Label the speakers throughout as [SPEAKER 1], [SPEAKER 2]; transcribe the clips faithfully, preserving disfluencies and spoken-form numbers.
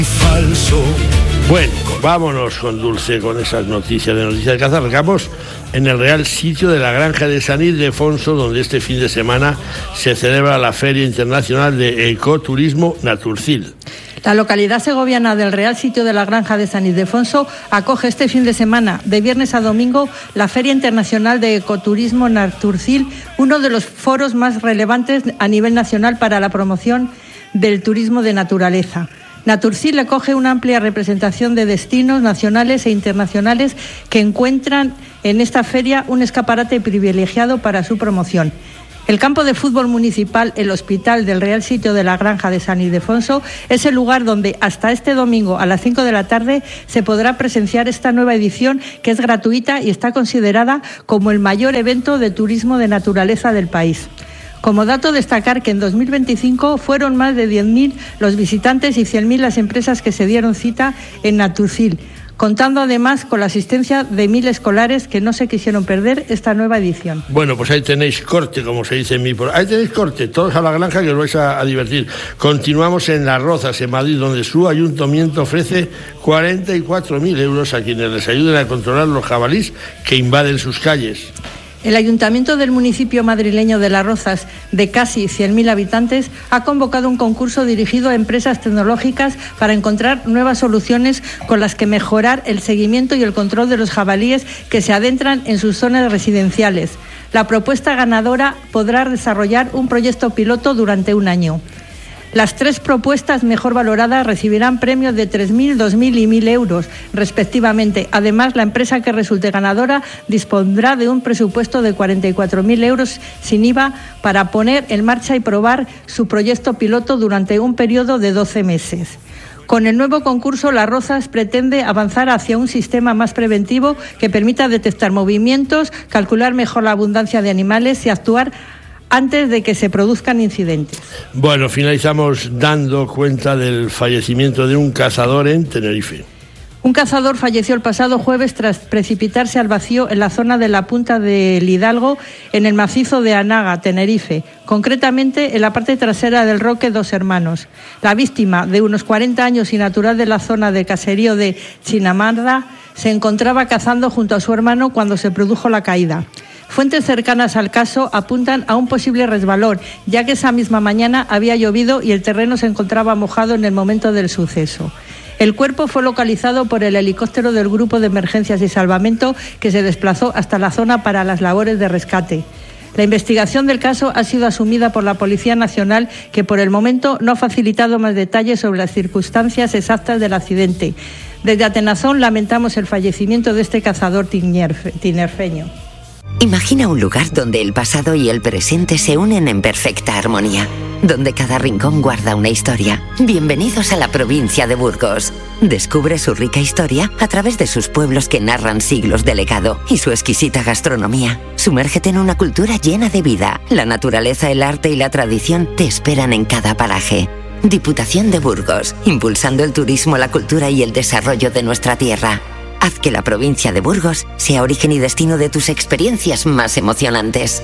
[SPEAKER 1] Falso.
[SPEAKER 2] Bueno, vámonos con Dulce con esas noticias de Noticias de Caza. Arrancamos en el Real Sitio de la Granja de San Ildefonso, donde este fin de semana se celebra la Feria Internacional de Ecoturismo Naturcil.
[SPEAKER 3] La localidad segoviana del Real Sitio de la Granja de San Ildefonso acoge este fin de semana, de viernes a domingo, la Feria Internacional de Ecoturismo Naturcil, uno de los foros más relevantes a nivel nacional para la promoción del turismo de naturaleza. Naturcil acoge una amplia representación de destinos nacionales e internacionales que encuentran en esta feria un escaparate privilegiado para su promoción. El campo de fútbol municipal, el Hospital del Real Sitio de la Granja de San Ildefonso, es el lugar donde hasta este domingo a las cinco de la tarde se podrá presenciar esta nueva edición, que es gratuita y está considerada como el mayor evento de turismo de naturaleza del país. Como dato, destacar que en dos mil veinticinco fueron más de diez mil los visitantes y cien mil las empresas que se dieron cita en Naturcil, contando además con la asistencia de mil escolares que no se quisieron perder esta nueva edición.
[SPEAKER 2] Bueno, pues ahí tenéis corte, como se dice en mi... Ahí tenéis corte, todos a la granja, que os vais a, a divertir. Continuamos en Las Rozas, en Madrid, donde su ayuntamiento ofrece cuarenta y cuatro mil euros a quienes les ayuden a controlar los jabalíes que invaden sus calles.
[SPEAKER 3] El Ayuntamiento del municipio madrileño de Las Rozas, de casi cien mil habitantes, ha convocado un concurso dirigido a empresas tecnológicas para encontrar nuevas soluciones con las que mejorar el seguimiento y el control de los jabalíes que se adentran en sus zonas residenciales. La propuesta ganadora podrá desarrollar un proyecto piloto durante un año. Las tres propuestas mejor valoradas recibirán premios de tres mil, dos mil y mil euros, respectivamente. Además, la empresa que resulte ganadora dispondrá de un presupuesto de cuarenta y cuatro mil euros sin I V A para poner en marcha y probar su proyecto piloto durante un periodo de doce meses. Con el nuevo concurso, Las Rozas pretende avanzar hacia un sistema más preventivo que permita detectar movimientos, calcular mejor la abundancia de animales y actuar antes de que se produzcan incidentes.
[SPEAKER 2] Bueno, finalizamos dando cuenta del fallecimiento de un cazador en Tenerife.
[SPEAKER 3] Un cazador falleció el pasado jueves tras precipitarse al vacío en la zona de la Punta del Hidalgo, en el macizo de Anaga, Tenerife, concretamente en la parte trasera del Roque Dos Hermanos. La víctima, de unos cuarenta años y natural de la zona de caserío de Chinamarda, se encontraba cazando junto a su hermano cuando se produjo la caída. Fuentes cercanas al caso apuntan a un posible resbalón, ya que esa misma mañana había llovido y el terreno se encontraba mojado en el momento del suceso. El cuerpo fue localizado por el helicóptero del Grupo de Emergencias y Salvamento, que se desplazó hasta la zona para las labores de rescate. La investigación del caso ha sido asumida por la Policía Nacional, que por el momento no ha facilitado más detalles sobre las circunstancias exactas del accidente. Desde Atenazón lamentamos el fallecimiento de este cazador tinerfeño.
[SPEAKER 4] Imagina un lugar donde el pasado y el presente se unen en perfecta armonía, donde cada rincón guarda una historia. Bienvenidos a la provincia de Burgos. Descubre su rica historia a través de sus pueblos que narran siglos de legado y su exquisita gastronomía. Sumérgete en una cultura llena de vida. La naturaleza, el arte y la tradición te esperan en cada paraje. Diputación de Burgos, impulsando el turismo, la cultura y el desarrollo de nuestra tierra. Haz que la provincia de Burgos sea origen y destino de tus experiencias más emocionantes.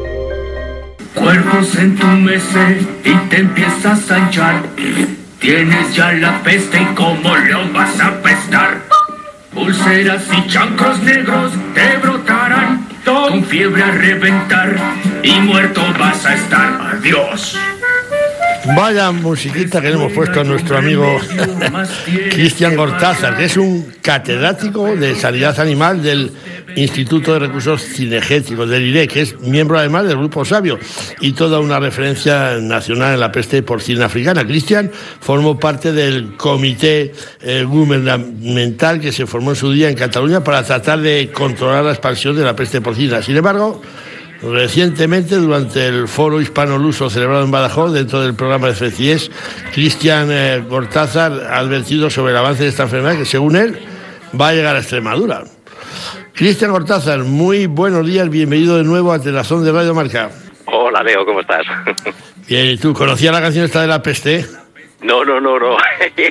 [SPEAKER 1] Cuervos en tu mesa y te empiezas a hinchar. Tienes ya la peste y cómo lo vas a pestar. Pulseras y chancros negros te brotarán. Con fiebre a reventar y muerto vas a estar. Adiós.
[SPEAKER 2] Vaya musiquita que le hemos puesto a nuestro amigo Cristian Gortázar, que es un catedrático de sanidad animal del Instituto de Recursos Cinegéticos, del I R E, que es miembro además del Grupo Sabio y toda una referencia nacional en la peste porcina africana. Cristian formó parte del comité eh, gubernamental que se formó en su día en Cataluña para tratar de controlar la expansión de la peste porcina. Sin embargo, recientemente, durante el foro hispano-luso celebrado en Badajoz, dentro del programa de FECIES, Cristian eh, Gortázar ha advertido sobre el avance de esta enfermedad que, según él, va a llegar a Extremadura. Cristian Gortázar, muy buenos días, bienvenido de nuevo a Telazón de Radio Marca.
[SPEAKER 5] Hola, Leo, ¿cómo estás?
[SPEAKER 2] Bien, ¿y tú conocías la canción esta de la peste?
[SPEAKER 5] No, no, no, no.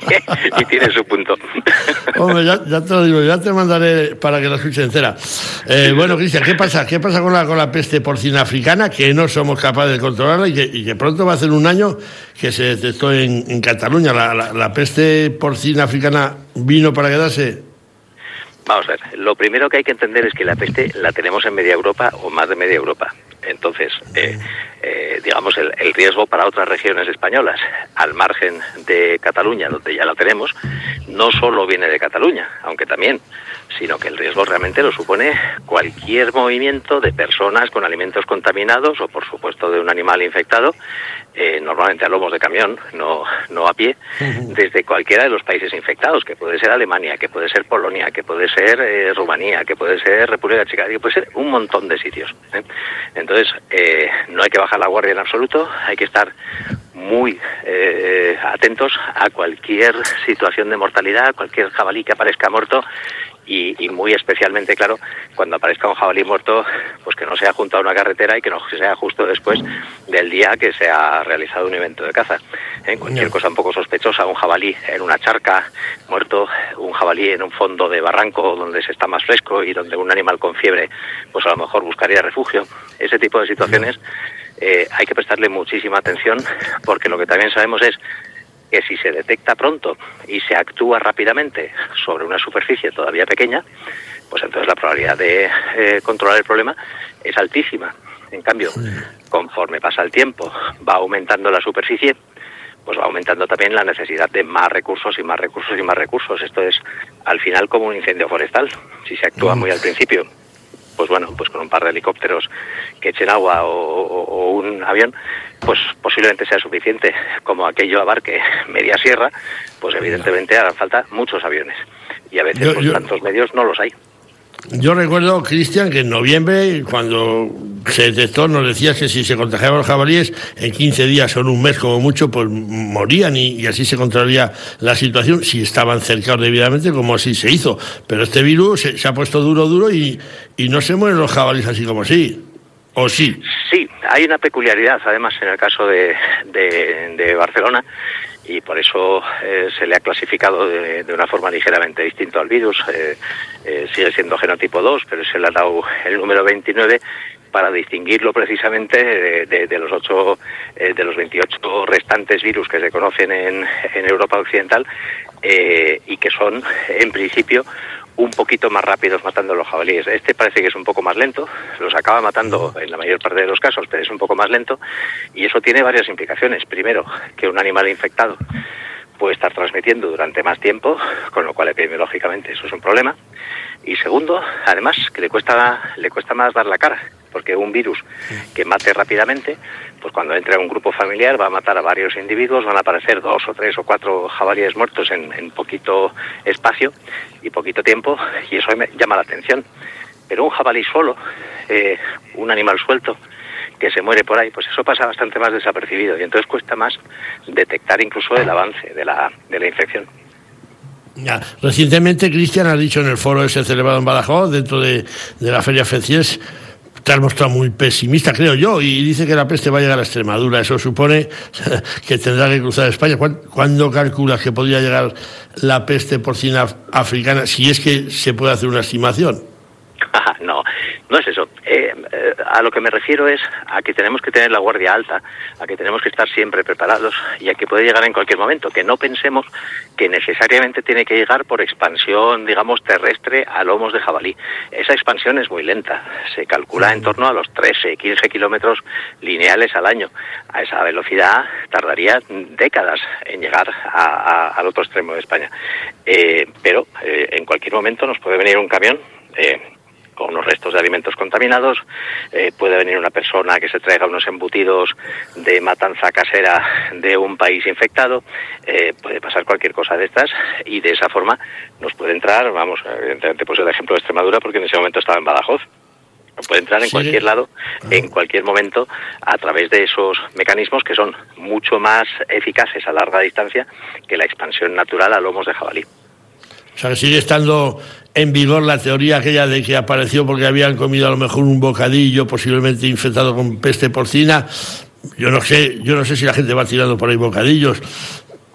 [SPEAKER 5] Y tiene su punto.
[SPEAKER 2] Hombre, ya, ya te lo digo, ya te mandaré para que la escuches entera. Eh, bueno, Cristian, ¿qué pasa? ¿Qué pasa con la, con la peste porcina africana? Que no somos capaces de controlarla y que, y que pronto va a ser un año que se detectó en, en Cataluña. La, la, ¿La peste porcina africana vino para quedarse?
[SPEAKER 5] Vamos a ver, lo primero que hay que entender es que la peste la tenemos en media Europa o más de media Europa. Entonces, eh, eh, digamos, el, el riesgo para otras regiones españolas, al margen de Cataluña, donde ya la tenemos, no solo viene de Cataluña, aunque también, sino que el riesgo realmente lo supone cualquier movimiento de personas con alimentos contaminados o, por supuesto, de un animal infectado, eh, normalmente a lomos de camión, no, no a pie, desde cualquiera de los países infectados, que puede ser Alemania, que puede ser Polonia, que puede ser eh, Rumanía, que puede ser República Checa, que puede ser un montón de sitios, ¿eh? Entonces, eh, no hay que bajar la guardia en absoluto, hay que estar muy eh, atentos a cualquier situación de mortalidad, cualquier jabalí que aparezca muerto. Y, y muy especialmente, claro, cuando aparezca un jabalí muerto, pues que no sea junto a una carretera y que no sea justo después del día que se ha realizado un evento de caza. ¿Eh? Cualquier cosa un poco sospechosa, un jabalí en una charca muerto, un jabalí en un fondo de barranco donde se está más fresco y donde un animal con fiebre, pues a lo mejor buscaría refugio. Ese tipo de situaciones eh, hay que prestarle muchísima atención, porque lo que también sabemos es que si se detecta pronto y se actúa rápidamente sobre una superficie todavía pequeña, pues entonces la probabilidad de eh, controlar el problema es altísima. En cambio, conforme pasa el tiempo, va aumentando la superficie, pues va aumentando también la necesidad de más recursos y más recursos y más recursos. Esto es, al final, como un incendio forestal. Si se actúa muy al principio, pues bueno, pues con un par de helicópteros que echen agua o, o, o un avión, pues posiblemente sea suficiente. Como aquello abarque media sierra, pues evidentemente harán falta muchos aviones. Y a veces yo, pues yo, tantos medios no los hay.
[SPEAKER 2] Yo recuerdo, Cristian, que en noviembre, cuando se detectó, nos decías que si se contagiaban los jabalíes, en quince días o en un mes como mucho, pues morían y, y así se controlaría la situación si estaban cercados debidamente, como así se hizo. Pero este virus se, se ha puesto duro, duro y, y no se mueren los jabalíes así como así. ¿O sí?
[SPEAKER 5] Sí, hay una peculiaridad, además, en el caso de, de, de Barcelona, y por eso eh, se le ha clasificado de, de una forma ligeramente distinta al virus. Eh, eh, sigue siendo genotipo dos, pero se le ha dado el número veintinueve para distinguirlo precisamente de, de, de los ocho, eh, de los veintiocho restantes virus que se conocen en, en Europa Occidental, eh, y que son, en principio, un poquito más rápidos matando a los jabalíes. Este parece que es un poco más lento, los acaba matando en la mayor parte de los casos, pero es un poco más lento, y eso tiene varias implicaciones. Primero, que un animal infectado puede estar transmitiendo durante más tiempo, con lo cual epidemiológicamente eso es un problema. Y segundo, además, que le cuesta, le cuesta más dar la cara, porque un virus que mate rápidamente, pues cuando entra en un grupo familiar va a matar a varios individuos, van a aparecer dos o tres o cuatro jabalíes muertos en, en poquito espacio y poquito tiempo, y eso llama la atención. Pero un jabalí solo, eh, un animal suelto, que se muere por ahí, pues eso pasa bastante más desapercibido, y entonces cuesta más detectar incluso el avance de la, de la infección.
[SPEAKER 2] Ya. Recientemente, Cristian, ha dicho en el foro ese celebrado en Badajoz, dentro de, de la Feria FECIES, te has mostrado muy pesimista, creo yo, y dice que la peste va a llegar a Extremadura. Eso supone que tendrá que cruzar España. ¿Cuándo calculas que podría llegar la peste porcina africana, si es que se puede hacer una estimación?
[SPEAKER 5] No, no es eso. Eh, eh, a lo que me refiero es a que tenemos que tener la guardia alta, a que tenemos que estar siempre preparados y a que puede llegar en cualquier momento. Que no pensemos que necesariamente tiene que llegar por expansión, digamos, terrestre a lomos de jabalí. Esa expansión es muy lenta. Se calcula en torno a los trece, quince kilómetros lineales al año. A esa velocidad tardaría décadas en llegar a, a, al otro extremo de España. Eh, pero eh, en cualquier momento nos puede venir un camión eh, con unos restos de alimentos contaminados, eh, puede venir una persona que se traiga unos embutidos de matanza casera de un país infectado, eh, puede pasar cualquier cosa de estas, y de esa forma nos puede entrar, vamos, evidentemente puse el ejemplo de Extremadura porque en ese momento estaba en Badajoz, puede entrar en sí. cualquier lado, en cualquier momento, a través de esos mecanismos que son mucho más eficaces a larga distancia que la expansión natural a lomos de jabalí.
[SPEAKER 2] O sea, que sigue estando en vigor la teoría aquella de que apareció porque habían comido a lo mejor un bocadillo posiblemente infectado con peste porcina. Yo no sé, yo no sé si la gente va tirando por ahí bocadillos,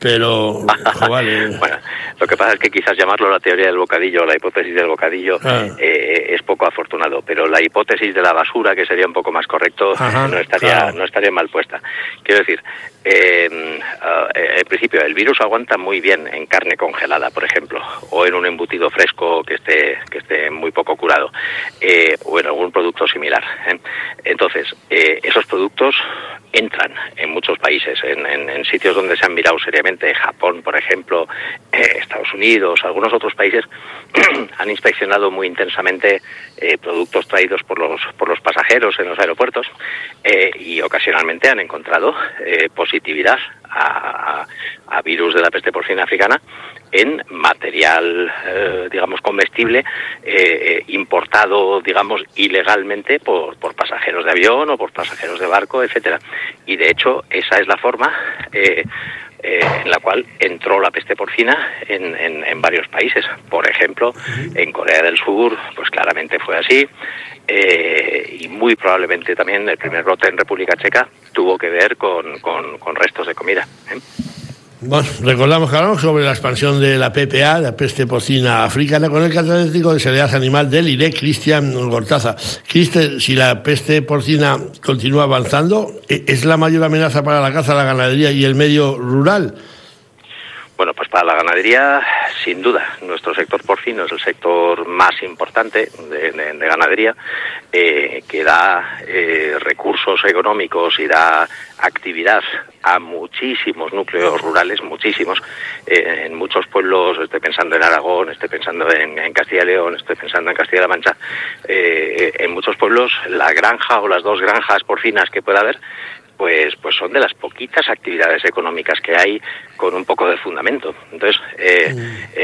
[SPEAKER 2] pero jo, vale.
[SPEAKER 5] Bueno, lo que pasa es que quizás llamarlo la teoría del bocadillo o la hipótesis del bocadillo ah. eh, es poco afortunado, pero la hipótesis de la basura, que sería un poco más correcto, Ajá, no estaría claro. no estaría mal puesta. Quiero decir, eh, uh, en principio el virus aguanta muy bien en carne congelada, por ejemplo, o en un embutido fresco que esté que esté muy poco curado, eh, o en algún producto similar. ¿eh? Entonces, eh, esos productos entran en muchos países, en, en, en sitios donde se han mirado seriamente, Japón, por ejemplo, eh, Estados Unidos, algunos otros países han inspeccionado muy intensamente eh, productos traídos por los por los pasajeros en los aeropuertos eh, y ocasionalmente han encontrado eh, positividad a, a virus de la peste porcina africana en material, eh, digamos, comestible eh, importado, digamos, ilegalmente por, por pasajeros de avión o por pasajeros de barco, etcétera. Y de hecho esa es la forma eh, eh, en la cual entró la peste porcina en, en, en varios países. Por ejemplo, en Corea del Sur, pues claramente fue así. Eh, y muy probablemente también el primer brote en República Checa tuvo que ver con, con, con restos de comida. ¿eh?
[SPEAKER 2] Bueno, recordamos que hablamos sobre la expansión de la P P A, la peste porcina africana, con el catedrático de Sanidad Animal del I R E, Cristian Gortaza. Cristian, si la peste porcina continúa avanzando, ¿es la mayor amenaza para la caza, la ganadería y el medio rural?
[SPEAKER 5] Bueno, pues para la ganadería, sin duda, nuestro sector porcino es el sector más importante de, de, de ganadería, eh, que da eh, recursos económicos y da actividad a muchísimos núcleos rurales, muchísimos, eh, en muchos pueblos, estoy pensando en Aragón, estoy pensando en, en Castilla y León, estoy pensando en Castilla-La Mancha, eh, en muchos pueblos la granja o las dos granjas porcinas que pueda haber, pues pues son de las poquitas actividades económicas que hay con un poco de fundamento. Entonces, eh,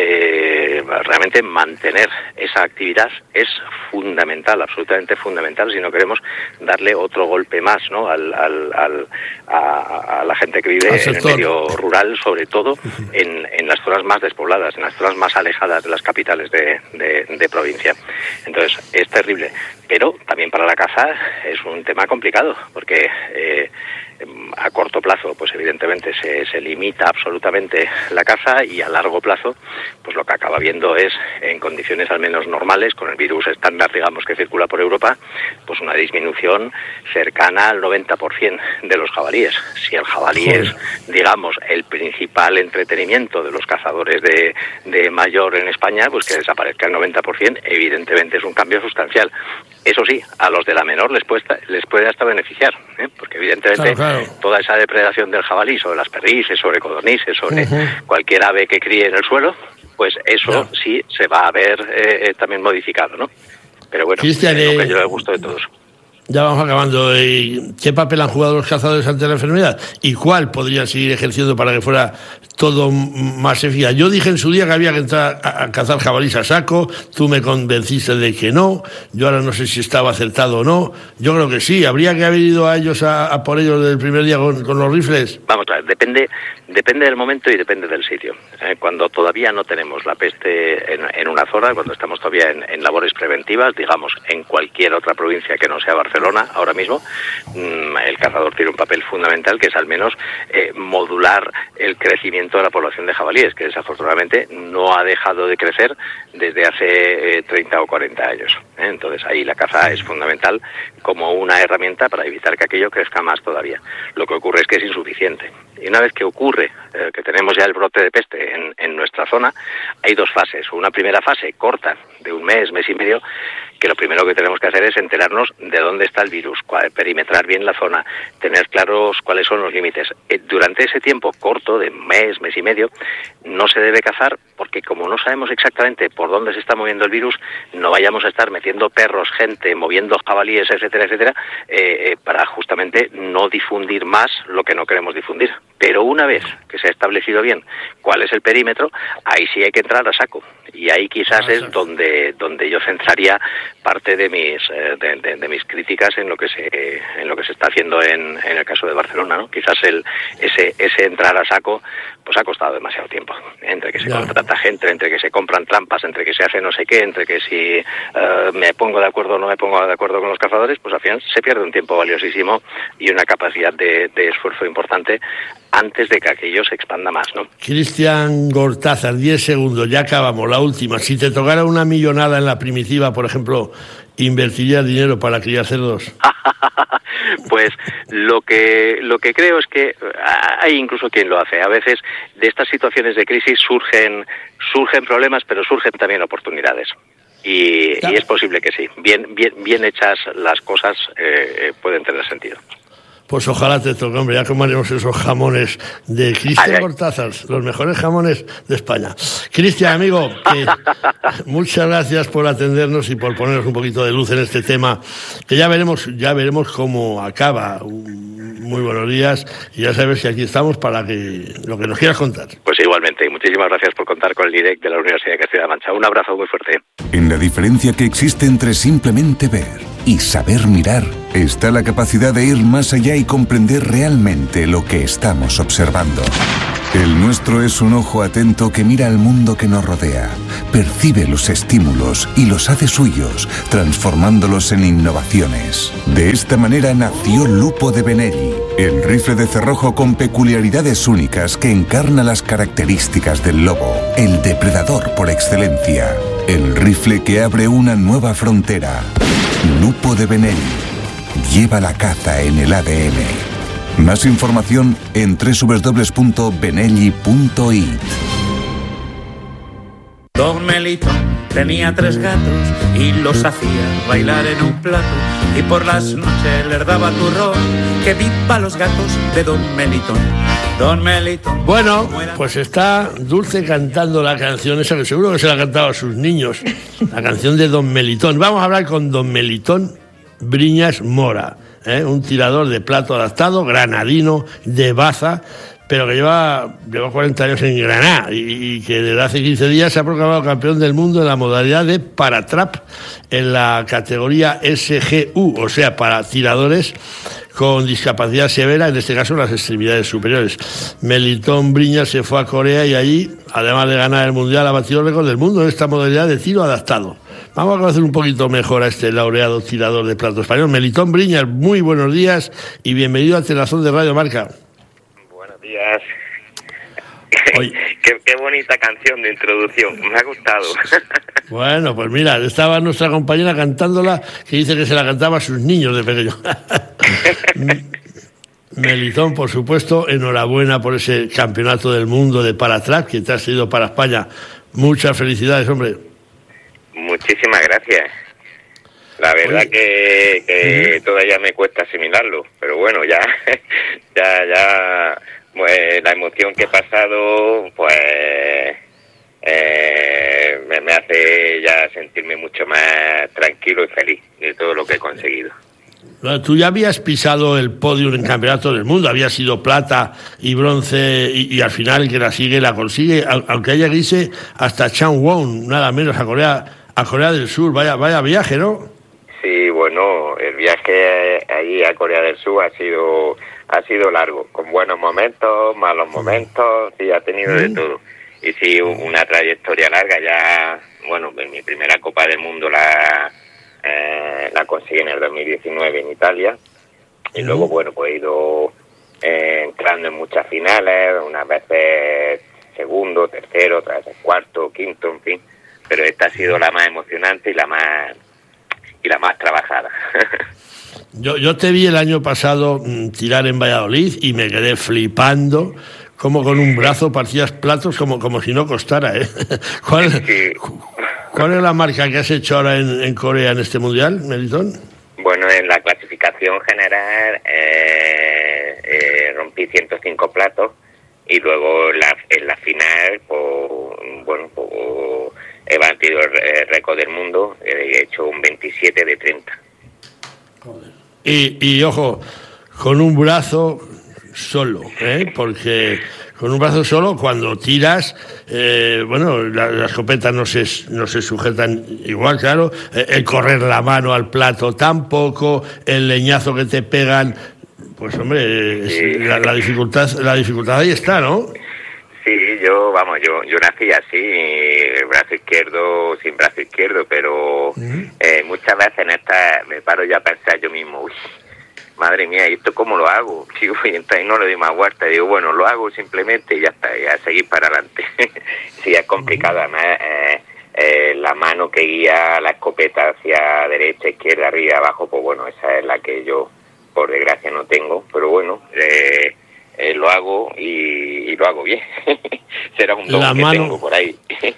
[SPEAKER 5] eh, realmente mantener esa actividad es fundamental, absolutamente fundamental, si no queremos darle otro golpe más, ¿no? al, al, al a, a la gente que vive en el medio rural, sobre todo en, en las zonas más despobladas, en las zonas más alejadas de las capitales de, de, de provincia. Entonces, es terrible. Pero también para la caza es un tema complicado, porque eh, a corto plazo, pues evidentemente se, se limita absolutamente la caza, y a largo plazo, pues lo que acaba viendo es, en condiciones al menos normales, con el virus estándar, digamos, que circula por Europa, pues una disminución cercana al noventa por ciento de los jabalíes. Si el jabalí Joder. es, digamos, el principal entretenimiento de los cazadores de, de mayor en España, pues que desaparezca el noventa por ciento, evidentemente es un cambio sustancial. Eso sí, a los de la menor les puede, les puede hasta beneficiar, ¿eh? Porque evidentemente claro, claro. toda esa depredación del jabalí sobre las perdices, sobre codornices, sobre uh-huh. cualquier ave que críe en el suelo, pues eso no. sí se va a ver eh, también modificado, ¿no? Pero bueno,
[SPEAKER 2] Cristian,
[SPEAKER 5] es lo que yo le gusto de todos.
[SPEAKER 2] Ya vamos acabando. ¿Qué papel han jugado los cazadores ante la enfermedad? ¿Y cuál podrían seguir ejerciendo para que fuera todo más eficaz? Yo dije en su día que había que entrar a, a cazar jabalíes a saco. Tú me convenciste de que no. Yo ahora no sé si estaba acertado o no. Yo creo que sí. ¿Habría que haber ido a ellos a, a por ellos del primer día con, con los rifles?
[SPEAKER 5] Vamos a ver, depende, depende del momento y depende del sitio. Eh, cuando todavía no tenemos la peste en, en una zona, cuando estamos todavía en, en labores preventivas, digamos, en cualquier otra provincia que no sea Barcelona, ahora mismo, el cazador tiene un papel fundamental, que es al menos eh, modular el crecimiento de la población de jabalíes, que desafortunadamente no ha dejado de crecer desde hace eh, treinta o cuarenta años. ¿eh? Entonces ahí la caza es fundamental como una herramienta para evitar que aquello crezca más todavía. Lo que ocurre es que es insuficiente. Y una vez que ocurre, eh, que tenemos ya el brote de peste en, en nuestra zona, hay dos fases. Una primera fase corta, de un mes, mes y medio, que lo primero que tenemos que hacer es enterarnos de dónde está el virus, cuál, perimetrar bien la zona, tener claros cuáles son los límites. Eh, durante ese tiempo corto, de mes, mes y medio, no se debe cazar, porque como no sabemos exactamente por dónde se está moviendo el virus, no vayamos a estar metiendo perros, gente, moviendo jabalíes, etcétera, etcétera, eh, eh, para justamente no difundir más lo que no queremos difundir. Pero una vez que se ha establecido bien cuál es el perímetro, ahí sí hay que entrar a saco. Y ahí quizás ah, es donde donde yo centraría parte de mis eh, de, de, de mis críticas en lo que se en lo que se está haciendo en, en el caso de Barcelona, ¿no? Quizás el ese ese entrar a saco pues ha costado demasiado tiempo, entre que se yeah. contrata gente, entre que se compran trampas, entre que se hace no sé qué, entre que si uh, me pongo de acuerdo o no me pongo de acuerdo con los cazadores, pues al final se pierde un tiempo valiosísimo y una capacidad de, de esfuerzo importante antes de que aquello se expanda más, ¿no?
[SPEAKER 2] Cristian Gortázar, diez segundos, ya acabamos, la última. Si te tocara una millonada en la primitiva, por ejemplo, ¿invertirías dinero para criar cerdos?
[SPEAKER 5] Pues lo que lo que creo es que hay incluso quien lo hace. A veces de estas situaciones de crisis surgen surgen problemas, pero surgen también oportunidades. Y, y es posible que sí. Bien bien bien hechas las cosas eh, pueden tener sentido.
[SPEAKER 2] Pues ojalá te toque, hombre, ya comeremos esos jamones de Cristian Gortázar, los mejores jamones de España. Cristian, amigo, que muchas gracias por atendernos y por ponernos un poquito de luz en este tema, que ya veremos, ya veremos cómo acaba. Muy buenos días, y ya sabes que aquí estamos para que lo que nos quieras contar.
[SPEAKER 5] Pues igualmente, y muchísimas gracias por contar con el direct de la Universidad de Castilla-La Mancha. Un abrazo muy fuerte.
[SPEAKER 6] En la diferencia que existe entre simplemente ver y saber mirar, está la capacidad de ir más allá y comprender realmente lo que estamos observando. El nuestro es un ojo atento que mira al mundo que nos rodea, percibe los estímulos y los hace suyos, transformándolos en innovaciones. De esta manera nació Lupo de Benelli, el rifle de cerrojo con peculiaridades únicas que encarna las características del lobo, el depredador por excelencia. El rifle que abre una nueva frontera. Lupo de Benelli. Lleva la caza en el A D N. Más información en doble u doble u doble u punto benelli punto it.
[SPEAKER 7] Don Melitón tenía tres gatos y los hacía bailar en un plato, y por las noches les daba turrón. Que viva los gatos de Don Melitón. Don Melitón.
[SPEAKER 2] Bueno, pues está Dulce cantando la canción esa que seguro que se la ha cantado a sus niños, la canción de Don Melitón. Vamos a hablar con Don Melitón Briñas Mora, ¿eh? Un tirador de plato adaptado, granadino, de Baza, pero que lleva, lleva cuarenta años en Granada y, y que desde hace quince días se ha proclamado campeón del mundo en la modalidad de paratrap en la categoría S G U, o sea, para tiradores con discapacidad severa, en este caso las extremidades superiores. Melitón Briñas se fue a Corea y allí, además de ganar el mundial, ha batido récord del mundo en esta modalidad de tiro adaptado. Vamos a conocer un poquito mejor a este laureado tirador de plato español. Melitón Briñas, muy buenos días y bienvenido a Telazón de Radio Marca.
[SPEAKER 8] Buenos días. qué, qué bonita canción de introducción, me ha gustado.
[SPEAKER 2] Bueno, pues mira, estaba nuestra compañera cantándola, que dice que se la cantaba a sus niños de pequeño. Melitón, por supuesto, enhorabuena por ese campeonato del mundo de paratrap que te has ido para España. Muchas felicidades, hombre.
[SPEAKER 8] Muchísimas gracias. La verdad Oye. que, que uh-huh. todavía me cuesta asimilarlo, pero bueno, ya, ya, ya, pues la emoción que he pasado, pues, eh, me, me hace ya sentirme mucho más tranquilo y feliz de todo lo que he conseguido.
[SPEAKER 2] Tú ya habías pisado el podio en campeonatos del mundo, habías sido plata y bronce y, y al final el que la sigue la consigue, aunque haya que irse hasta Changwon, nada menos a Corea, a Corea del Sur. Vaya, vaya viaje, ¿no?
[SPEAKER 8] Sí, bueno, el viaje allí a Corea del Sur ha sido ha sido largo, con buenos momentos, malos momentos, sí, ha tenido ¿Sí? de todo. Y sí, una trayectoria larga. Ya, bueno, en mi primera Copa del Mundo la eh, la conseguí en el dos mil diecinueve en Italia, y luego, bueno, pues he ido eh, entrando en muchas finales, unas veces segundo, tercero, otras veces cuarto, quinto, en fin, pero esta ha sido la más emocionante y la más y la más trabajada.
[SPEAKER 2] Yo, yo te vi el año pasado mmm, tirar en Valladolid y me quedé flipando como con un brazo partías platos como, como si no costara, ¿eh? ¿Cuál, sí. ¿Cuál es la marca que has hecho ahora en, en Corea en este mundial, Melitón?
[SPEAKER 8] Bueno, en la clasificación general eh, eh, rompí ciento cinco platos y luego la, en la final, pues, bueno, pues, he batido el récord del mundo, he hecho un veintisiete de treinta.
[SPEAKER 2] Y, y ojo, con un brazo solo, ¿eh? Porque con un brazo solo, cuando tiras, eh, bueno, la, las escopetas no se, no se sujetan igual, claro, eh, el correr la mano al plato tampoco, el leñazo que te pegan, pues hombre, sí. es, la, la dificultad la dificultad ahí está, ¿no?
[SPEAKER 8] Sí, yo, vamos, yo yo nací así, el brazo izquierdo, sin brazo izquierdo, pero uh-huh. eh, muchas veces en esta me paro ya a pensar yo mismo, uy, madre mía, ¿y esto cómo lo hago? Digo, y entonces no le doy más vuelta, digo, bueno, lo hago simplemente y ya está, y a seguir para adelante. Sí, es complicado, además, eh, eh, la mano que guía la escopeta hacia derecha, izquierda, arriba, abajo, pues bueno, esa es la que yo, por desgracia, no tengo, pero bueno, eh, eh, lo hago y, y lo hago bien. Será un don que mano... tengo por ahí.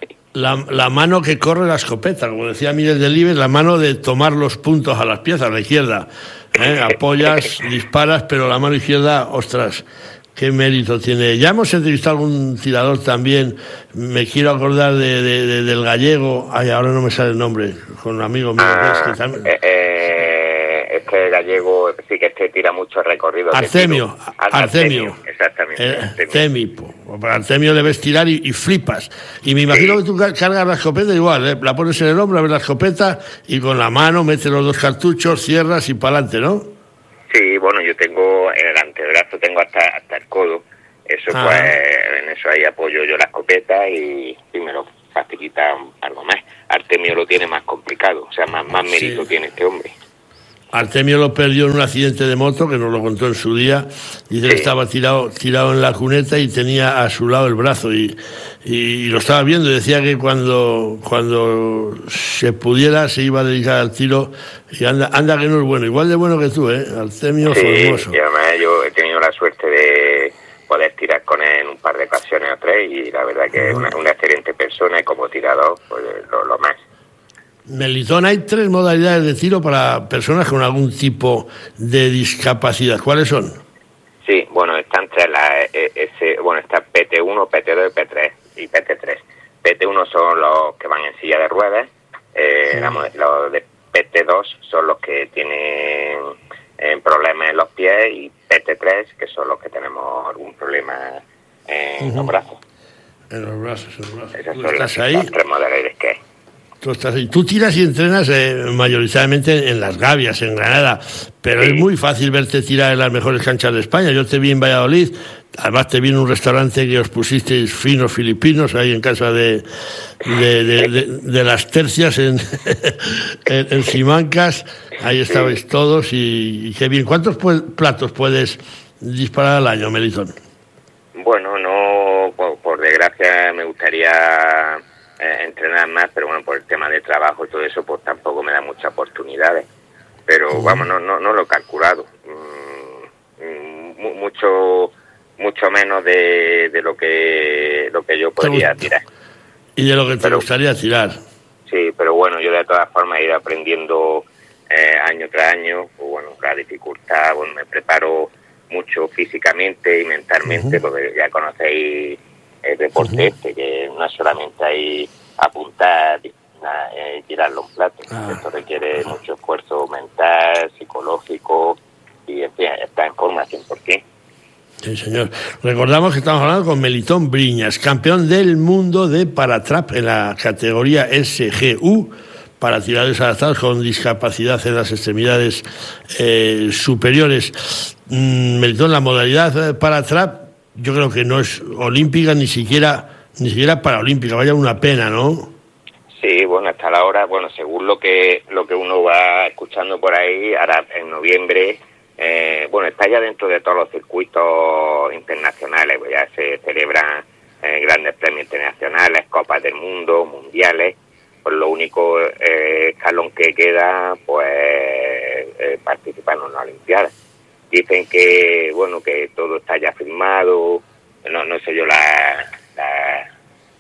[SPEAKER 2] La, la mano que corre la escopeta, como decía Miguel Delibes, la mano de tomar los puntos a las piezas, la izquierda. ¿eh? Apoyas, disparas, pero la mano izquierda, ostras, qué mérito tiene. Ya hemos entrevistado a algún tirador también, me quiero acordar de, de, de, del gallego, ay, ahora no me sale el nombre, con un amigo mío.
[SPEAKER 8] Ah,
[SPEAKER 2] que también...
[SPEAKER 8] eh, eh, es que el gallego sí que este tira mucho recorrido.
[SPEAKER 2] Artemio,
[SPEAKER 8] Artemio, exactamente.
[SPEAKER 2] Eh, Artemio. Para Artemio le ves tirar y, y flipas. Y me imagino sí. que tú cargas la escopeta igual, ¿eh? La pones en el hombro, abres la escopeta y con la mano metes los dos cartuchos, cierras y para adelante, ¿no?
[SPEAKER 8] Sí, bueno, yo tengo en el antebrazo, tengo hasta hasta el codo. Eso ah. pues, en eso ahí apoyo yo la escopeta y, y me lo facilita algo más. Artemio lo tiene más complicado, o sea, más, más mérito sí. tiene este hombre.
[SPEAKER 2] Artemio lo perdió en un accidente de moto, que nos lo contó en su día. Dice sí. que estaba tirado tirado en la cuneta y tenía a su lado el brazo. Y, y, y lo estaba viendo y decía que cuando cuando se pudiera se iba a dedicar al tiro. Y anda, anda que no es bueno. Igual de bueno que tú, ¿eh? Artemio
[SPEAKER 8] sí,
[SPEAKER 2] formoso.
[SPEAKER 8] Y además yo he tenido la suerte de poder tirar con él en un par de ocasiones o tres. Y la verdad que es una, una excelente persona y como tirador, pues lo, lo más.
[SPEAKER 2] Melitón, hay tres modalidades de tiro para personas con algún tipo de discapacidad. ¿Cuáles son?
[SPEAKER 8] Sí, bueno, están tres. La, ese, bueno, está P T uno, P T dos y P tres. Y P T tres. P T uno son los que van en silla de ruedas. Eh, sí. la, los de P T dos son los que tienen eh, problemas en los pies. Y P T tres, que son los que tenemos algún problema en uh-huh. los brazos.
[SPEAKER 2] En los brazos, en los brazos.
[SPEAKER 8] Esas son las, las tres modalidades que hay.
[SPEAKER 2] Tú, estás ahí. Tú tiras y entrenas eh, mayoritariamente en las Gavias, en Granada, pero sí. es muy fácil verte tirar en las mejores canchas de España. Yo te vi en Valladolid, además te vi en un restaurante que os pusisteis finos filipinos, ahí en casa de, de, de, de, de las tercias en, en, en Simancas, ahí estabais sí. todos y, y qué bien. ¿Cuántos pu- platos puedes disparar al año, Melitón?
[SPEAKER 8] Bueno, no, por, por desgracia me gustaría... Eh, entrenar más, pero bueno, por el tema de trabajo y todo eso, pues tampoco me da muchas oportunidades. Pero uh-huh. vamos, no, no, no lo he calculado. Mm, mucho mucho menos de, de lo que lo que yo podría tirar.
[SPEAKER 2] ¿Y de lo que te pero, gustaría tirar?
[SPEAKER 8] Sí, pero bueno, yo de todas formas he ido aprendiendo eh, año tras año. Pues bueno, la dificultad, bueno, me preparo mucho físicamente y mentalmente, uh-huh. porque ya conocéis el deporte uh-huh. este, que no es solamente ahí apuntar y eh, tirarlo un plato. Ah. Esto requiere mucho esfuerzo mental, psicológico y en fin, está en forma cien por ciento.
[SPEAKER 2] Sí, señor. Recordamos que estamos hablando con Melitón Briñas, campeón del mundo de paratrap en la categoría S G U, para tiradores adaptados con discapacidad en las extremidades eh, superiores. Mm, Melitón, la modalidad paratrap yo creo que no es olímpica, ni siquiera ni siquiera paraolímpica, vaya una pena, ¿no?
[SPEAKER 8] Sí, bueno, hasta la hora, bueno, según lo que lo que uno va escuchando por ahí, ahora en noviembre, eh, bueno, está ya dentro de todos los circuitos internacionales, pues ya se celebran eh, grandes premios internacionales, copas del mundo, mundiales, pues lo único eh, escalón que queda, pues eh, participar en una olimpiada. Dicen que, bueno, que todo está ya firmado, no no sé yo la, la,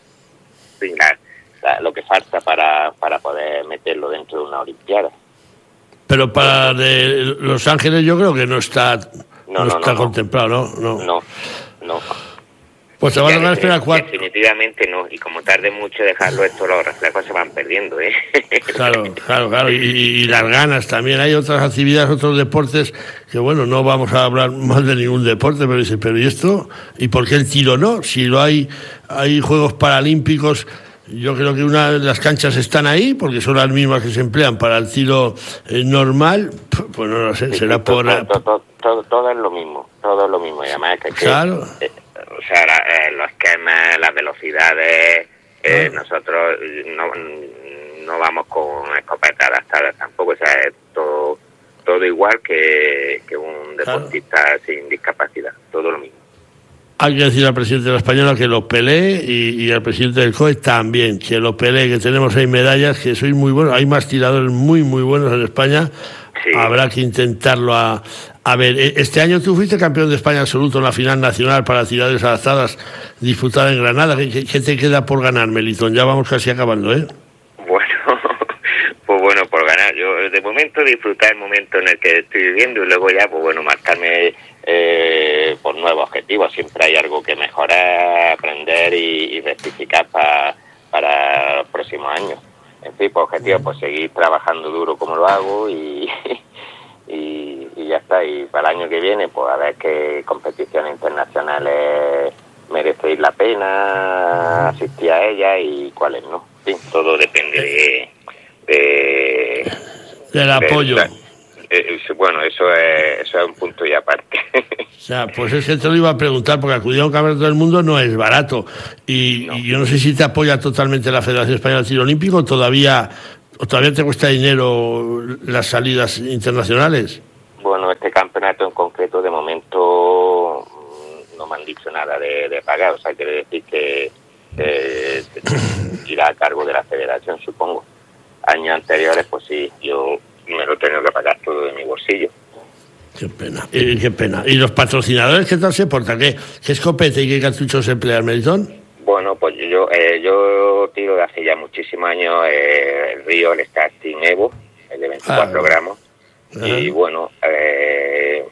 [SPEAKER 8] la, la lo que falta para, para poder meterlo dentro de una olimpiada.
[SPEAKER 2] Pero para de Los Ángeles yo creo que no está no, no, no está no, contemplado, ¿no?
[SPEAKER 8] No, no. no.
[SPEAKER 2] Pues se van a tocar esperar cuatro.
[SPEAKER 8] Definitivamente no, y como tarde mucho dejarlo esto, los reflejos se van perdiendo, ¿eh?
[SPEAKER 2] Claro, claro, claro, y, y las ganas también. Hay otras actividades, otros deportes, que bueno, no vamos a hablar más de ningún deporte, pero dice, pero ¿y esto? ¿Y por qué el tiro no? Si lo hay, hay Juegos Paralímpicos, yo creo que una de las canchas están ahí, porque son las mismas que se emplean para el tiro eh, normal, pues no lo sé,
[SPEAKER 8] sí,
[SPEAKER 2] será
[SPEAKER 8] sí,
[SPEAKER 2] por...
[SPEAKER 8] Todo, todo, todo, todo es lo mismo, todo es lo mismo, y además que...
[SPEAKER 2] Claro.
[SPEAKER 8] Que, eh, o sea, la, eh, los esquemas, las velocidades, eh, ah. nosotros no, no vamos con escopetas adaptadas tampoco, o sea, es todo, todo igual que, que un deportista claro. sin discapacidad, todo lo mismo.
[SPEAKER 2] Hay que decir al presidente de la Española que lo pelee y, y al presidente del C O E también, que lo pelee, que tenemos seis medallas, que sois muy buenos, hay más tiradores muy, muy buenos en España, sí. Habrá que intentarlo a... A ver, este año tú fuiste campeón de España absoluto en la final nacional para tiradores adaptadas disputada en Granada. ¿Qué, qué te queda por ganar, Melitón? Ya vamos casi acabando, ¿eh?
[SPEAKER 8] Bueno, pues bueno, por ganar. Yo de momento disfrutar el momento en el que estoy viviendo y luego ya, pues bueno, marcarme... Eh, por nuevos objetivos. Siempre hay algo que mejorar, aprender y, y rectificar pa, para los próximos años. En fin, por objetivo, pues seguir trabajando duro como lo hago y, y, y ya está. Y para el año que viene, pues a ver qué competiciones internacionales merece la pena asistir a ellas y cuáles no. En fin, todo depende de... de
[SPEAKER 2] del apoyo.
[SPEAKER 8] De, Eh, bueno, eso es, eso es un punto y aparte.
[SPEAKER 2] O sea, pues es que te lo iba a preguntar, porque acudir a un campeonato del mundo no es barato. Y, no. y yo no sé si te apoya totalmente la Federación Española de Tiro Olímpico, o todavía, o todavía te cuesta dinero las salidas internacionales.
[SPEAKER 8] Bueno, este campeonato en concreto, de momento, no me han dicho nada de, de pagar. O sea, quiere decir que eh, irá a cargo de la Federación, supongo. Años anteriores, pues sí, yo... me lo he tenido que pagar todo de mi bolsillo.
[SPEAKER 2] Qué pena, y qué pena. ¿Y los patrocinadores qué tal se portan? ¿Qué, qué escopeta y qué cartuchos emplean, Melitón?
[SPEAKER 8] Bueno, pues yo eh, yo tiro de hace ya muchísimos años eh, el Río, el Starting Evo, el de veinticuatro ah, gramos. Ajá. Y bueno, eh,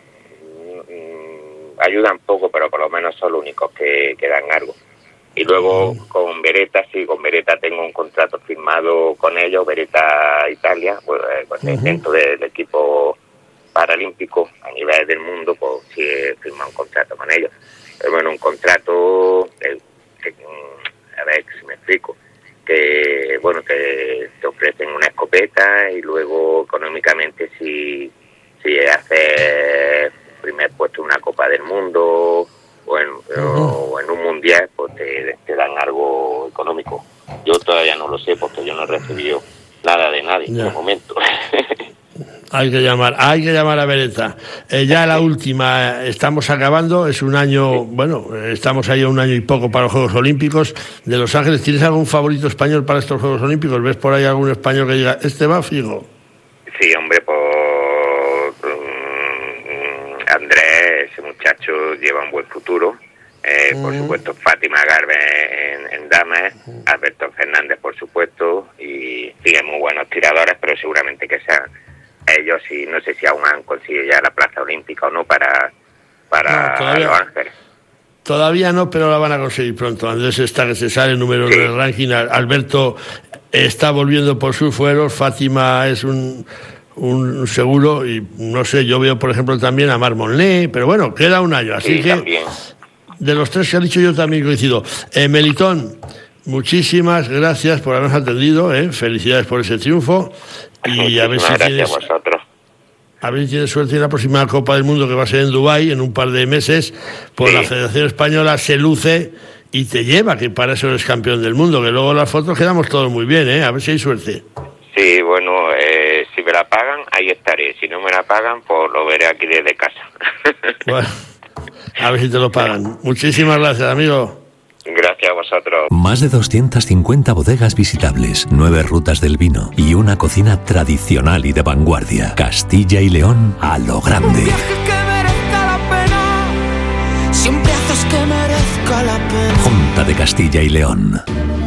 [SPEAKER 8] mm, ayudan poco, pero por lo menos son los únicos que, que dan algo. Y luego con Beretta, sí, con Beretta tengo un contrato firmado con ellos, Beretta Italia, pues, pues uh-huh. dentro del equipo paralímpico a nivel del mundo, pues sí he firmado un contrato con ellos. Pero bueno, un contrato, eh, que, a ver si me explico, que bueno, que te ofrecen una escopeta y luego económicamente si, si haces primer puesto en una Copa del Mundo... O en, uh-huh. o en un mundial, pues te, te dan algo económico. Yo todavía no lo sé porque yo no he recibido nada de nadie ya. En el momento.
[SPEAKER 2] Hay que llamar, hay que llamar a Beretta. Eh, ya la última, estamos acabando, es un año, sí. bueno, estamos ahí a un año y poco para los Juegos Olímpicos de Los Ángeles. ¿Tienes algún favorito español para estos Juegos Olímpicos? ¿Ves por ahí algún español que diga, este va fijo?
[SPEAKER 8] Sí, hombre, por um, Andrés, ese muchacho lleva un buen futuro. Eh, uh-huh. Por supuesto, Fátima Garbe en, en damas, uh-huh. Alberto Fernández, por supuesto, y siguen muy buenos tiradores, pero seguramente que sean ellos, y no sé si aún han conseguido ya la plaza olímpica o no para, para no, todavía, Los Ángeles.
[SPEAKER 2] Todavía no, pero la van a conseguir pronto. Andrés está que se sale el número sí. del ranking. Alberto está volviendo por sus fueros. Fátima es un, un seguro, y no sé, yo veo por ejemplo también a Mar Monlé, pero bueno, queda un año, así sí, que también. De los tres que ha dicho yo también coincido. Eh, Melitón, muchísimas gracias por habernos atendido, eh. Felicidades por ese triunfo. Y a ver si tienes, a ver si tienes suerte en la próxima Copa del Mundo, que va a ser en Dubái en un par de meses. Pues sí. La Federación Española se luce y te lleva, que para eso eres campeón del mundo, que luego las fotos quedamos todos muy bien, ¿eh? A ver si hay suerte.
[SPEAKER 8] Sí, bueno, eh, si me la pagan, ahí estaré. Si no me la pagan, pues lo veré aquí desde casa.
[SPEAKER 2] Bueno, a ver si te lo pagan. Muchísimas gracias, amigo.
[SPEAKER 8] Gracias a vosotros.
[SPEAKER 9] Más de doscientas cincuenta bodegas visitables, nueve rutas del vino y una cocina tradicional y de vanguardia. Castilla y León a lo grande.
[SPEAKER 10] Siempre haces que merezca la pena.
[SPEAKER 9] Junta de Castilla y León.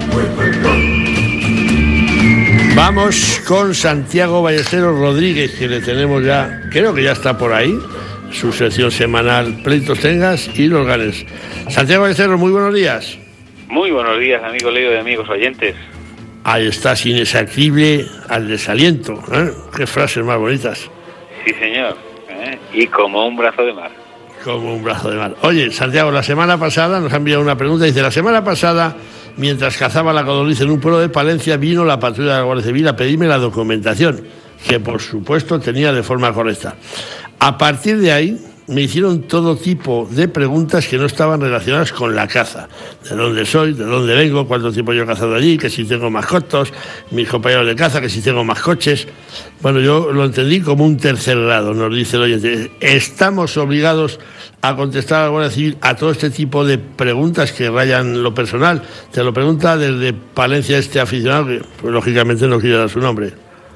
[SPEAKER 2] Vamos con Santiago Ballesteros Rodríguez, que le tenemos ya, creo que ya está por ahí, su sección semanal Pleitos Tengas y los ganes. Santiago Ballesteros, muy buenos días.
[SPEAKER 11] Muy buenos días, amigo Leo y amigos oyentes.
[SPEAKER 2] Ahí estás, inexaquible al desaliento, ¿eh? Qué frases más bonitas.
[SPEAKER 11] Sí, señor, ¿eh? Y como un brazo de mar.
[SPEAKER 2] Como un brazo de mar. Oye, Santiago, la semana pasada nos ha enviado una pregunta. Dice, la semana pasada, mientras cazaba la codorniz en un pueblo de Palencia, vino la patrulla de la Guardia Civil a pedirme la documentación, que por supuesto tenía de forma correcta. A partir de ahí, me hicieron todo tipo de preguntas que no estaban relacionadas con la caza. De dónde soy, de dónde vengo, cuánto tiempo yo he cazado allí, que si tengo mascotas, mis compañeros de caza, que si tengo más coches. Bueno, yo lo entendí como un tercer grado, nos dice el oyente. Estamos obligados a contestar a la Guardia Civil a todo este tipo de preguntas que rayan lo personal. Te lo pregunta desde Palencia este aficionado, que pues, lógicamente no quiere dar su nombre.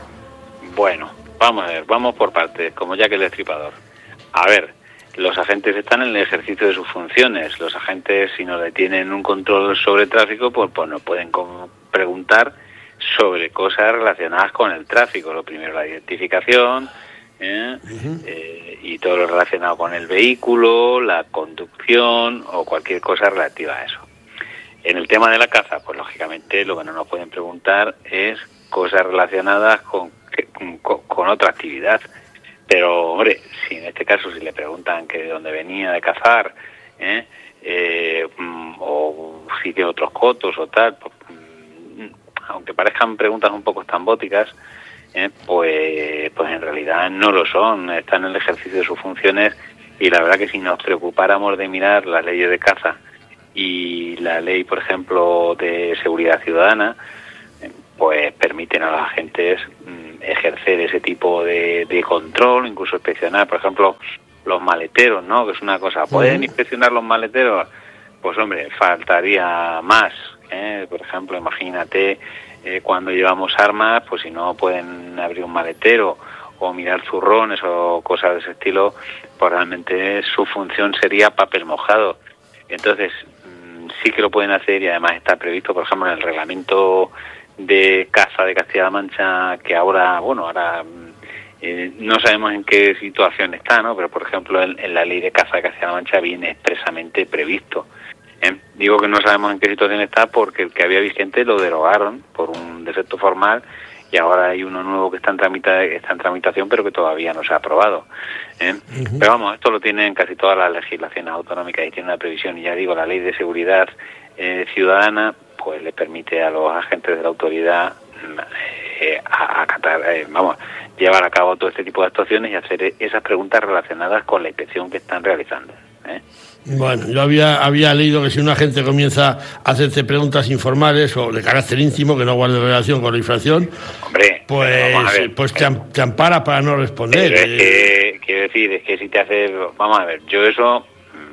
[SPEAKER 11] Bueno, vamos a ver, vamos por partes, como ya que el Destripador. A ver, los agentes están en el ejercicio de sus funciones. Los agentes, si no tienen un control sobre el tráfico, pues, pues nos pueden como preguntar sobre cosas relacionadas con el tráfico. Lo primero, la identificación, ¿eh? Uh-huh. eh, y todo lo relacionado con el vehículo, la conducción o cualquier cosa relativa a eso. En el tema de la caza, pues lógicamente lo que no nos pueden preguntar es cosas relacionadas con, con, con otra actividad. Pero, hombre, si en este caso si le preguntan que de dónde venía de cazar, ¿eh? Eh, o si tiene otros cotos o tal, pues, aunque parezcan preguntas un poco estambóticas, ¿eh? pues, pues en realidad no lo son, están en el ejercicio de sus funciones, y la verdad que si nos preocupáramos de mirar las leyes de caza y la ley, por ejemplo, de seguridad ciudadana, pues permiten a los agentes mm, ejercer ese tipo de, de control, incluso inspeccionar, por ejemplo, los maleteros, ¿no? Que es una cosa, ¿pueden inspeccionar los maleteros? Pues hombre, faltaría más, ¿eh? Por ejemplo, imagínate eh, cuando llevamos armas, pues si no pueden abrir un maletero o mirar zurrones o cosas de ese estilo, pues realmente su función sería papel mojado. Entonces, mm, sí que lo pueden hacer, y además está previsto, por ejemplo, en el reglamento de caza de Castilla-La Mancha, que ahora, bueno, ahora eh, no sabemos en qué situación está, ¿no? Pero, por ejemplo, en, en la ley de caza de Castilla-La Mancha viene expresamente previsto. ¿eh? Digo que no sabemos en qué situación está porque el que había vigente lo derogaron por un defecto formal, y ahora hay uno nuevo que está en, tramita, está en tramitación, pero que todavía no se ha aprobado. ¿eh? Uh-huh. Pero vamos, esto lo tienen casi todas las legislaciones autonómicas y tiene una previsión, y ya digo, la ley de seguridad eh, ciudadana pues le permite a los agentes de la autoridad eh, acatar, eh, vamos, llevar a cabo todo este tipo de actuaciones y hacer esas preguntas relacionadas con la inspección que están realizando. ¿eh?
[SPEAKER 2] Bueno, yo había había leído que si un agente comienza a hacerte preguntas informales o de carácter íntimo que no guarden relación con la infracción,
[SPEAKER 11] hombre,
[SPEAKER 2] pues,
[SPEAKER 11] ver,
[SPEAKER 2] pues te, te ampara para no responder.
[SPEAKER 11] Es que, quiero decir, es que si te hace, vamos a ver, yo eso,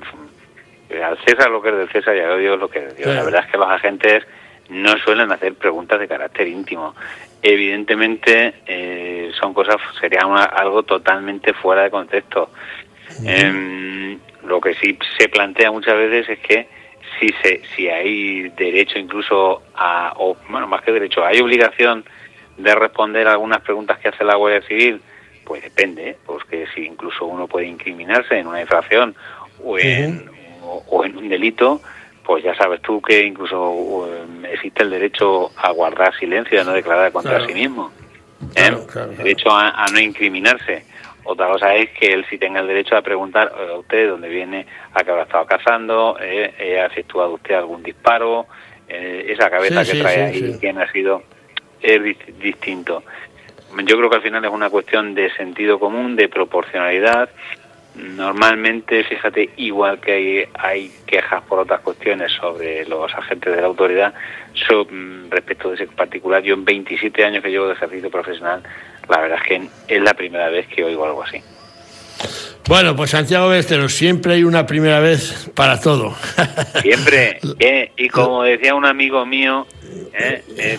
[SPEAKER 11] al César lo que es del César y a Dios lo que es de Dios. Sí. La verdad es que los agentes no suelen hacer preguntas de carácter íntimo. Evidentemente eh, son cosas, sería una, algo totalmente fuera de contexto. Uh-huh. Eh, lo que sí se plantea muchas veces es que si se si hay derecho incluso a, o bueno, más que derecho, hay obligación de responder a algunas preguntas que hace la Guardia Civil, pues depende, ¿eh? Porque si incluso uno puede incriminarse en una infracción o en, uh-huh. o, o en un delito, pues ya sabes tú que incluso uh, existe el derecho a guardar silencio y a no declarar contra claro. sí mismo. ¿eh? Claro, claro, claro. Derecho a, a no incriminarse. Otra cosa es que él sí tenga el derecho a preguntar a usted dónde viene, a qué habrá estado cazando, eh, eh, ha efectuado usted algún disparo, eh, esa cabeza sí, que sí, trae sí, ahí, sí. quién ha sido, es dist- distinto. Yo creo que al final es una cuestión de sentido común, de proporcionalidad. Normalmente, fíjate, igual que hay, hay quejas por otras cuestiones sobre los agentes de la autoridad, so, respecto de ese particular, yo en veintisiete años que llevo de ejercicio profesional, la verdad es que es la primera vez que oigo algo así.
[SPEAKER 2] Bueno, pues Santiago Ballesteros, siempre hay una primera vez para todo.
[SPEAKER 11] Siempre, ¿eh? Y como decía un amigo mío, ¿eh? es,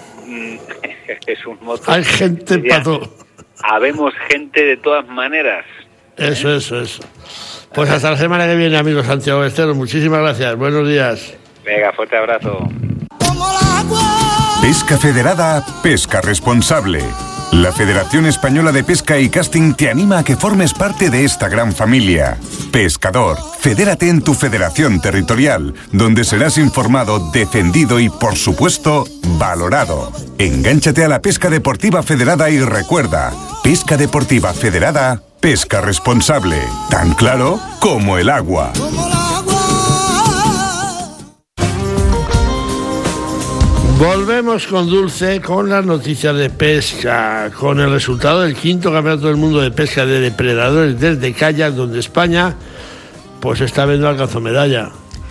[SPEAKER 11] es un moto.
[SPEAKER 2] Hay gente decía, para todo.
[SPEAKER 11] Habemos gente de todas maneras.
[SPEAKER 2] Eso, eso, eso. Pues hasta la semana que viene, amigo Santiago Ballesteros. Muchísimas gracias. Buenos días.
[SPEAKER 11] Venga, fuerte abrazo.
[SPEAKER 6] Pesca Federada, pesca responsable. La Federación Española de Pesca y Casting te anima a que formes parte de esta gran familia. Pescador, fedérate en tu federación territorial, donde serás informado, defendido y, por supuesto, valorado. Engánchate a la pesca deportiva federada y recuerda, pesca deportiva federada, pesca responsable, tan claro como el agua.
[SPEAKER 2] Volvemos con Dulce con las noticias de pesca, con el resultado del quinto Campeonato del Mundo de Pesca de Depredadores desde Kayak, donde España pues esta vez no alcanzó medalla.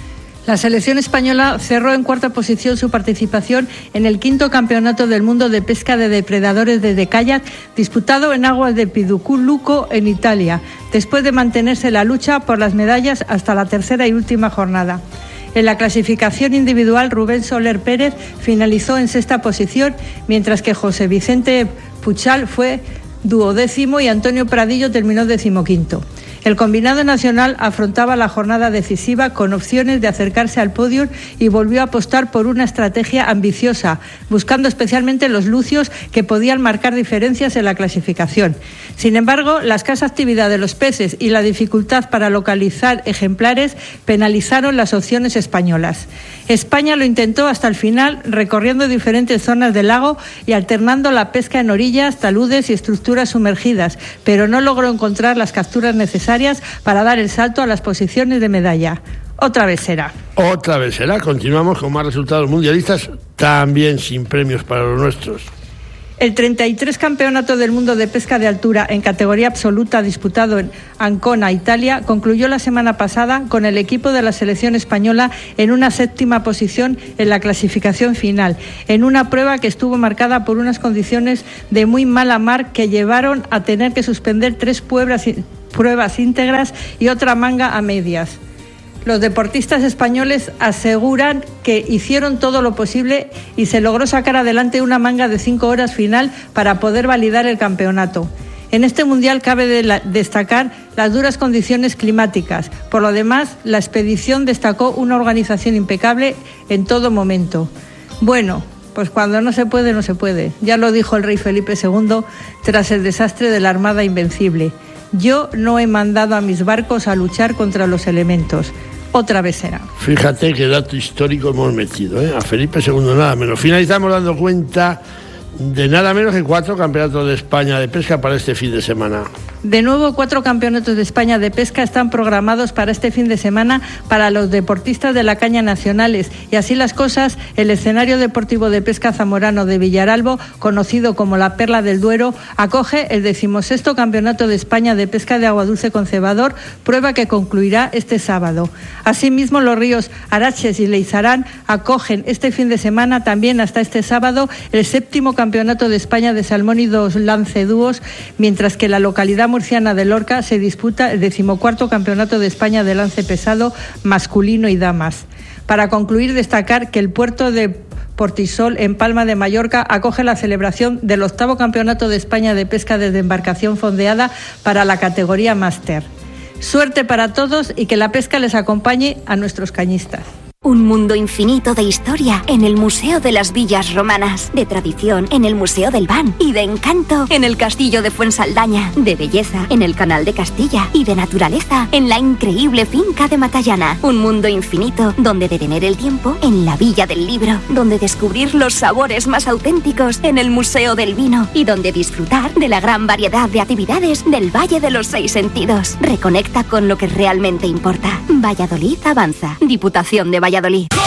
[SPEAKER 3] La selección española cerró en cuarta posición su participación en el quinto Campeonato del Mundo de Pesca de Depredadores desde kayak, disputado en aguas de Pidúculo, en Italia, después de mantenerse la lucha por las medallas hasta la tercera y última jornada. En la clasificación individual, Rubén Soler Pérez finalizó en sexta posición, mientras que José Vicente Puchal fue duodécimo y Antonio Pradillo terminó decimoquinto. El combinado nacional afrontaba la jornada decisiva con opciones de acercarse al podio y volvió a apostar por una estrategia ambiciosa, buscando especialmente los lucios que podían marcar diferencias en la clasificación. Sin embargo, la escasa actividad de los peces y la dificultad para localizar ejemplares penalizaron las opciones españolas. España lo intentó hasta el final, recorriendo diferentes zonas del lago y alternando la pesca en orillas, taludes y estructuras sumergidas, pero no logró encontrar las capturas necesarias para dar el salto a las posiciones de medalla. Otra vez será.
[SPEAKER 2] Otra vez será. Continuamos con más resultados mundialistas, también sin premios para los nuestros.
[SPEAKER 3] El treinta y tres Campeonato del Mundo de Pesca de Altura en categoría absoluta disputado en Ancona, Italia, concluyó la semana pasada con el equipo de la selección española en una séptima posición en la clasificación final, en una prueba que estuvo marcada por unas condiciones de muy mala mar que llevaron a tener que suspender tres pruebas, pruebas íntegras y otra manga a medias. Los deportistas españoles aseguran que hicieron todo lo posible y se logró sacar adelante una manga de cinco horas final para poder validar el campeonato. En este mundial cabe de la, destacar las duras condiciones climáticas. Por lo demás, la expedición destacó una organización impecable en todo momento. Bueno, pues cuando no se puede, no se puede. Ya lo dijo el rey Felipe segundo tras el desastre de la Armada Invencible. Yo no he mandado a mis barcos a luchar contra los elementos. Otra vez será.
[SPEAKER 2] Fíjate qué dato histórico hemos metido, ¿eh? A Felipe segundo nada menos. Finalizamos dando cuenta de nada menos que cuatro campeonatos de España de pesca para este fin de semana.
[SPEAKER 3] De nuevo, cuatro campeonatos de España de pesca están programados para este fin de semana para los deportistas de la caña nacionales. Y así las cosas, el escenario deportivo de pesca zamorano de Villaralbo, conocido como la Perla del Duero, acoge el decimosexto Campeonato de España de pesca de agua dulce con cebador, prueba que concluirá este sábado. Asimismo, los ríos Araches y Leizarán acogen este fin de semana, también hasta este sábado, el séptimo Campeonato de España de salmón y dos lance dúos, mientras que la localidad murciana de Lorca se disputa el decimocuarto Campeonato de España de lance pesado masculino y damas. Para concluir, destacar que el puerto de Portisol, en Palma de Mallorca, acoge la celebración del octavo Campeonato de España de pesca desde embarcación fondeada para la categoría máster. Suerte para todos y que la pesca les acompañe a nuestros cañistas.
[SPEAKER 12] Un mundo infinito de historia en el Museo de las Villas Romanas, de tradición en el Museo del Ban y de encanto en el Castillo de Fuensaldaña, de belleza en el Canal de Castilla y de naturaleza en la increíble finca de Matallana. Un mundo infinito donde detener el tiempo en la Villa del Libro, donde descubrir los sabores más auténticos en el Museo del Vino y donde disfrutar de la gran variedad de actividades del Valle de los Seis Sentidos. Reconecta con lo que realmente importa. Valladolid avanza. Diputación de Valladolid.